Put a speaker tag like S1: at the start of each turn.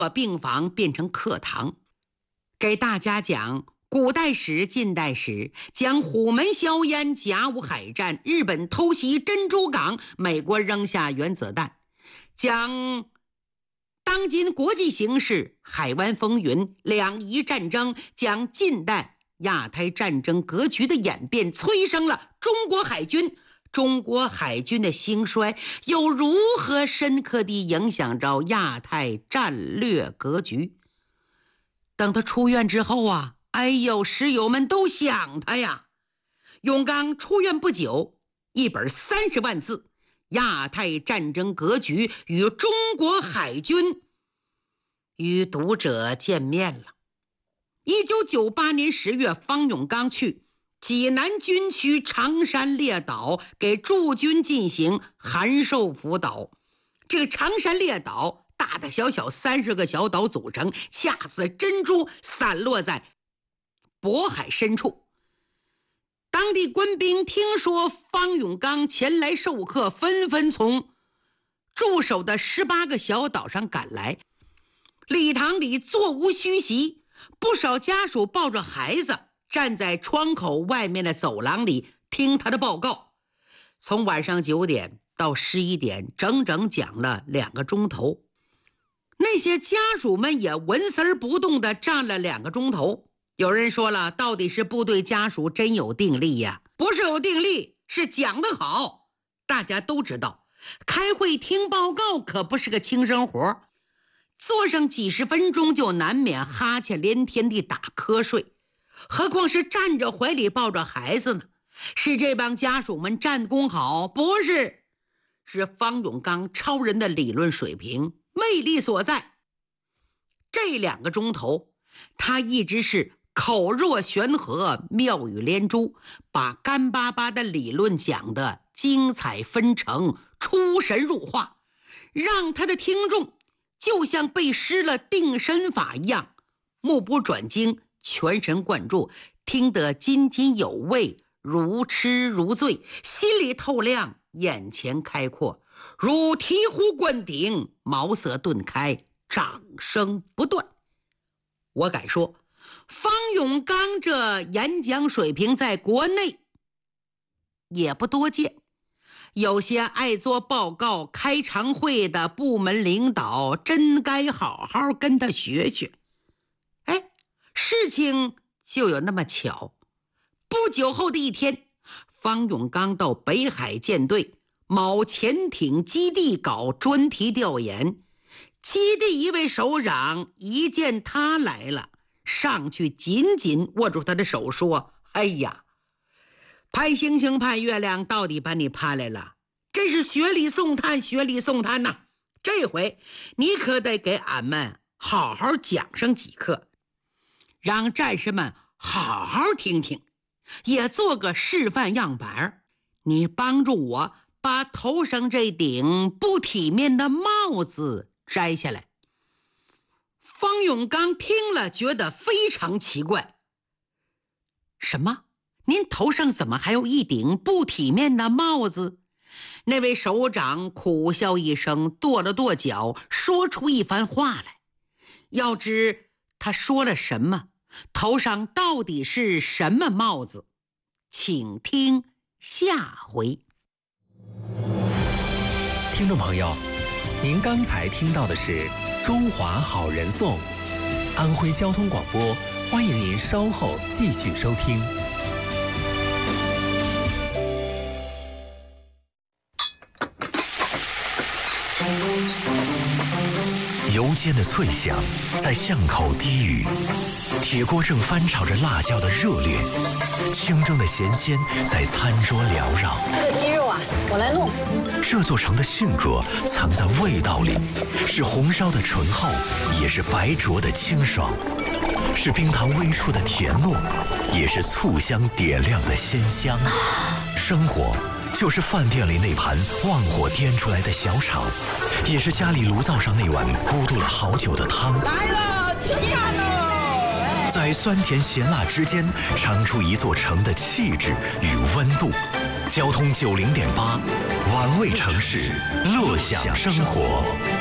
S1: 把病房变成课堂，给大家讲古代史、近代史，讲虎门销烟、甲午海战、日本偷袭珍珠港、美国扔下原子弹，讲当今国际形势、海湾风云、两伊战争，讲近代亚太战争格局的演变催生了中国海军。中国海军的兴衰又如何深刻地影响着亚太战略格局？等他出院之后啊，哎呦，室友们都想他呀。永刚出院不久，一本30万字《亚太战争格局与中国海军》与读者见面了。1998年10月，方永刚去济南军区长山列岛给驻军进行函授辅导。这个长山列岛大大小小30个小岛组成，恰似珍珠散落在渤海深处。当地官兵听说方永刚前来授课，纷纷从驻守的18个小岛上赶来。礼堂里座无虚席，不少家属抱着孩子站在窗口外面的走廊里听他的报告。从晚上9点到11点，整整讲了2个钟头。那些家属们也纹丝儿不动地站了2个钟头。有人说了，到底是部队家属真有定力呀？不是有定力，是讲得好。大家都知道，开会听报告可不是个轻生活，坐上几十分钟就难免哈欠连天地打瞌睡，何况是站着怀里抱着孩子呢？是这帮家属们战功好？不是，是方永刚超人的理论水平魅力所在。这2个钟头，他一直是口若悬河，妙语连珠，把干巴巴的理论讲得精彩纷呈，出神入化，让他的听众就像被施了定身法一样，目不转睛，全神贯注，听得津津有味，如痴如醉，心里透亮，眼前开阔，如醍醐灌顶，茅塞顿开，掌声不断。我敢说，方永刚这演讲水平在国内也不多见。有些爱做报告、开常会的部门领导真该好好跟他学学。哎，事情就有那么巧，不久后的一天，方永刚到北海舰队某潜艇基地搞专题调研。基地一位首长一见他来了，上去紧紧握住他的手说：哎呀，盼星星盼月亮，到底把你盼来了，真是雪里送炭，雪里送炭呐！这回你可得给俺们好好讲上几课，让战士们好好听听，也做个示范样板。你帮助我把头上这顶不体面的帽子摘下来。方永刚听了觉得非常奇怪。什么？您头上怎么还有一顶不体面的帽子？那位首长苦笑一声，跺了跺脚，说出一番话来。要知他说了什么，头上到底是什么帽子，请听下回。
S2: 听众朋友，您刚才听到的是《中华好人颂》，安徽交通广播，欢迎您稍后继续收听。
S3: 油煎的脆响在巷口低语，铁锅正翻炒着辣椒的热烈，清蒸的咸鲜在餐桌缭绕。
S4: 这个鸡肉啊，我来弄。
S3: 这座城的性格藏在味道里，是红烧的醇厚，也是白灼的清爽，是冰糖微出的甜糯，也是醋香点亮的鲜香。生活就是饭店里那盘旺火颠出来的小炒，也是家里炉灶上那碗咕嘟了好久的汤。
S5: 来了，吃饭喽！
S3: 在酸甜咸辣之间，尝出一座城的气质与温度。交通90.8，玩味城市，乐享生活。